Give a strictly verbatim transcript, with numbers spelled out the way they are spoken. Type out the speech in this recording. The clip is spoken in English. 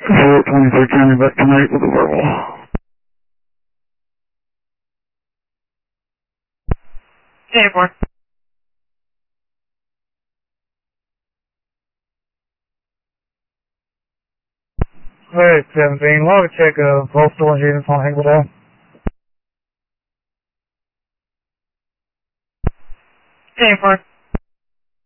twenty-third County, back tonight with a verbal. Hey, Mark. Hey, seventeen. Log check of both storage units on Hageldale. Hey, Mark.